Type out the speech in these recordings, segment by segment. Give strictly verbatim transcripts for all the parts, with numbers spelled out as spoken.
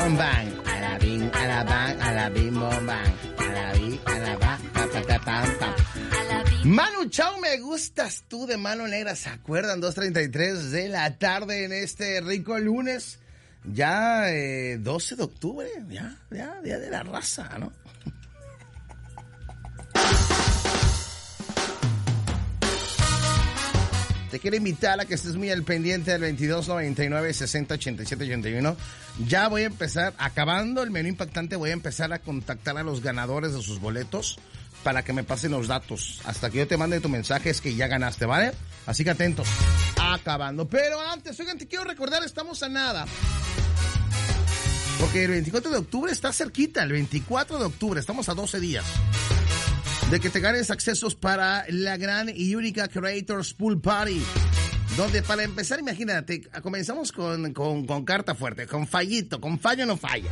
bom bang, a la bim, a la bang, a la bim bom bang, a la bim, a la bang, pa pa pa pam pam. Manu Chao, me gustas tú de Mano Negra, ¿se acuerdan? dos treinta y tres de la tarde en este rico lunes, ya eh, doce de octubre, ya, ya, día de la raza, ¿no? Te quiero invitar a que estés muy al pendiente del veintidós noventa y nueve sesenta ochenta y siete ochenta y uno. Ya voy a empezar, acabando el menú impactante, voy a empezar a contactar a los ganadores de sus boletos para que me pasen los datos. Hasta que yo te mande tu mensaje es que ya ganaste, ¿vale? Así que atentos. Acabando. Pero antes, oigan, te quiero recordar, estamos a nada. Porque el veinticuatro de octubre está cerquita, el veinticuatro de octubre, estamos a doce días. De que te ganes accesos para la gran y única Creators Pool Party. Donde para empezar, imagínate, comenzamos con, con, con carta fuerte, con fallito, con fallo no falla.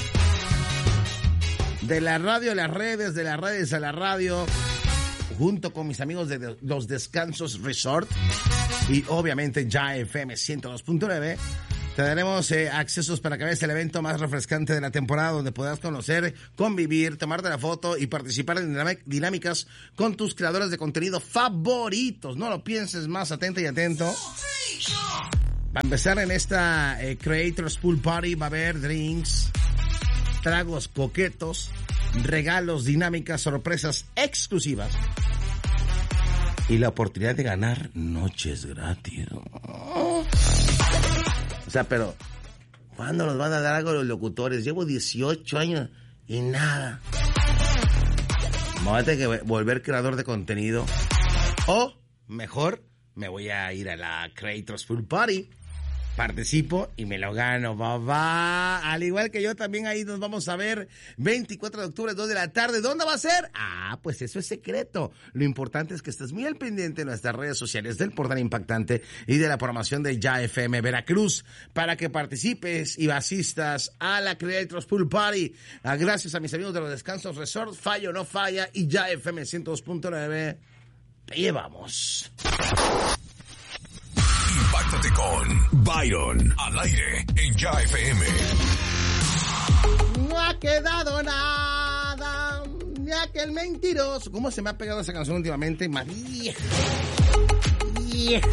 De la radio a las redes, de las redes a la radio, junto con mis amigos de Los Descansos Resort y obviamente Ya F M ciento dos punto nueve. Te daremos eh, accesos para que veas el evento más refrescante de la temporada, donde podrás conocer, convivir, tomarte la foto y participar en dinámicas con tus creadores de contenido favoritos. No lo pienses más, atenta y atento. Va a empezar en esta eh, Creators Pool Party, va a haber drinks, tragos coquetos, regalos, dinámicas, sorpresas exclusivas y la oportunidad de ganar noches gratis. O sea, pero ¿cuándo nos van a dar algo los locutores? Llevo dieciocho años y nada. Me voy a tener que volver creador de contenido. O, mejor, me voy a ir a la Creators Pool Party. Participo y me lo gano, papá. Al igual que yo, también ahí nos vamos a ver veinticuatro de octubre, dos de la tarde. ¿Dónde va a ser? Ah, pues eso es secreto. Lo importante es que estés muy al pendiente de nuestras redes sociales, del Portal Impactante y de la programación de Ya F M Veracruz, para que participes y asistas a la Creators Pool Party. Ah, gracias a mis amigos de Los Descansos Resort, Fallo No Falla y Ya F M ciento dos punto nueve. Te llevamos. Impáctate con Byron al aire en Ya F M. No ha quedado nada, ni aquel mentiroso. ¿Cómo se me ha pegado esa canción últimamente? Más vieja. Vieja.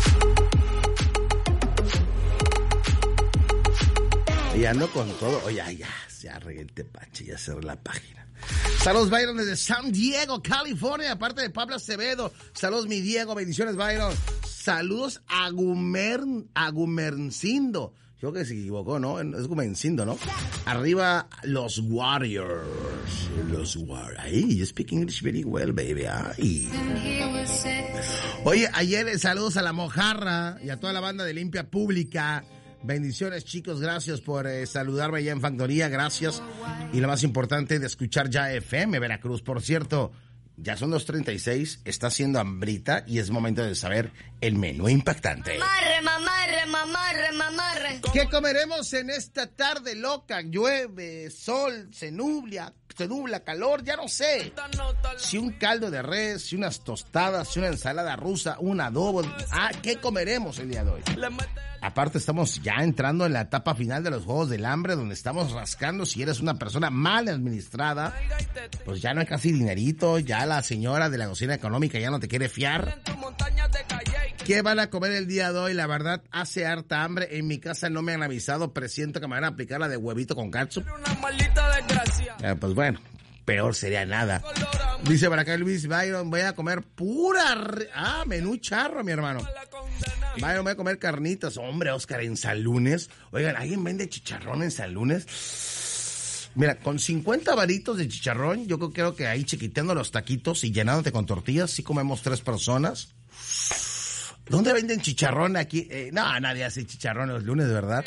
Y ando con todo. Oye, ya, ya regué el tepache, ya cerré la página. Saludos, Byron, desde San Diego, California, aparte de Pablo Acevedo. Saludos, mi Diego, bendiciones, Byron. Saludos a Gumer, a Gumercindo. Yo creo que se equivocó, ¿no? Es Gumercindo, ¿no? Arriba, los Warriors. Los Warriors. Ay, you speak English very well, baby. Ay. Oye, ayer saludos a la Mojarra y a toda la banda de Limpia Pública. Bendiciones, chicos, gracias por eh, saludarme allá en Factoría, gracias. Y lo más importante, de escuchar Ya F M Veracruz. Por cierto, ya son dos treinta y seis, está haciendo hambrita y es momento de saber el menú impactante. Mamarre, mamarre, mamarre, mamarre. ¿Qué comeremos en esta tarde loca? Llueve, sol, se nubla, se nubla, calor, ya no sé. Si un caldo de res, si unas tostadas, si una ensalada rusa, un adobo. Ah, ¿qué comeremos el día de hoy? Aparte, estamos ya entrando en la etapa final de los Juegos del Hambre, donde estamos rascando. Si eres una persona mal administrada, pues ya no hay casi dinerito, ya la señora de la cocina económica ya no te quiere fiar. ¿Qué van a comer el día de hoy? La verdad, hace harta hambre. En mi casa no me han avisado, presiento que me van a aplicar la de huevito con catsup. Eh, pues bueno, peor sería nada. Dice para acá Luis Byron, voy a comer pura... Re... Ah, menú charro, mi hermano. Byron, voy a comer carnitas. Hombre, Oscar, en San Lunes. Oigan, ¿alguien vende chicharrón en San Lunes? Mira, con cincuenta varitos de chicharrón, yo creo que ahí chiquiteando los taquitos y llenándote con tortillas, sí comemos tres personas. ¿Dónde venden chicharrón aquí? Eh, no, nadie hace chicharrón los lunes, de verdad.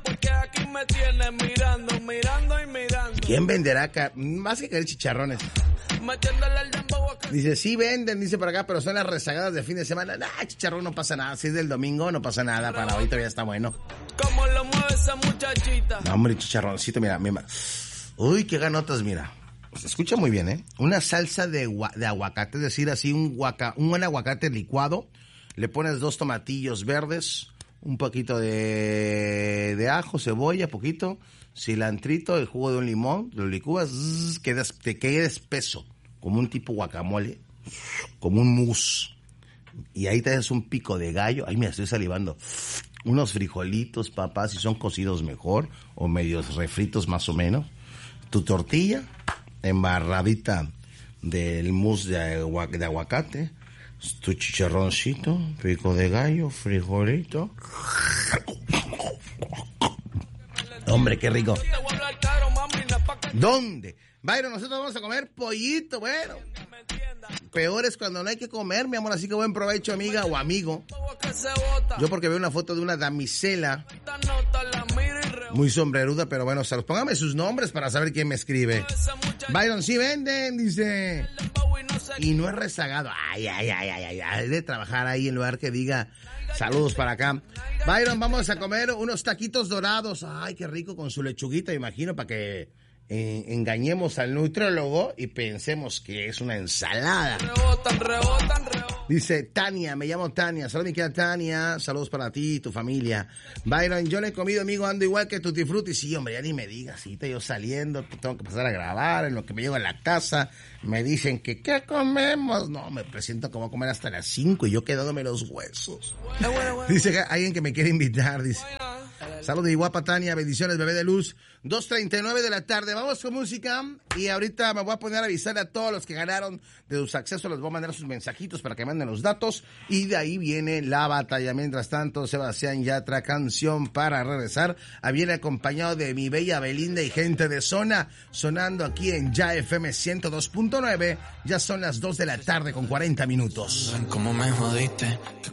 ¿Quién venderá acá? Más que querer chicharrones. Dice, sí venden, dice por acá, pero son las rezagadas de fin de semana. Nah, chicharrón no pasa nada. Si es del domingo, no pasa nada. Para hoy todavía está bueno. ¿Cómo lo mueve esa muchachita? No, hombre, chicharroncito, mira, mira. Uy, qué ganotas, mira. Se escucha muy bien, ¿eh? Una salsa de, de aguacate, es decir, así un, guaca, un buen aguacate licuado. Le pones dos tomatillos verdes, un poquito de, de ajo, cebolla, poquito, cilantrito, el jugo de un limón, lo licúas, zzz, quedas, te queda espeso, como un tipo guacamole, como un mousse. Y ahí te das un pico de gallo, ahí me estoy salivando. Unos frijolitos, papá, si son cocidos mejor, o medios refritos más o menos. Tu tortilla, embarradita del mousse de, agu- de aguacate, tu chicharroncito, pico de gallo, frijolito. Hombre, qué rico. ¿Dónde? Byron, nosotros vamos a comer pollito, bueno. Peor es cuando no hay que comer, mi amor, así que buen provecho, amiga o amigo. Yo porque veo una foto de una damisela muy sombreruda, pero bueno, se los póngame sus nombres para saber quién me escribe. Byron, sí venden, dice. Y no es rezagado. Ay, ay, ay, ay, ay, ay, de trabajar ahí en lugar que diga saludos para acá. Byron, vamos a comer unos taquitos dorados. Ay, qué rico, con su lechuguita, imagino, para que eh, engañemos al nutriólogo y pensemos que es una ensalada. Rebotan, rebotan, rebotan. Dice Tania, me llamo Tania. Saludos, mi querida Tania. Saludos para ti y tu familia. Byron, yo no he comido, amigo, ando igual que Tutti Frutti. Sí, hombre, ya ni me digas. Sí, yo saliendo, tengo que pasar a grabar. En lo que me llego a la casa, me dicen que ¿qué comemos? No, me presento como a comer hasta las cinco y yo quedándome los huesos. Dice que alguien que me quiere invitar, dice. Saludos y guapa Tania, bendiciones, bebé de luz. dos treinta y nueve de la tarde, vamos con música y ahorita me voy a poner a avisar a todos los que ganaron de sus accesos, les voy a mandar sus mensajitos para que manden los datos y de ahí viene la batalla. Mientras tanto, Sebastián Yatra, canción para regresar, viene acompañado de mi bella Belinda y gente de zona, sonando aquí en Ya F M ciento dos punto nueve, ya son las dos de la tarde con cuarenta minutos. ¿Cómo me jodiste?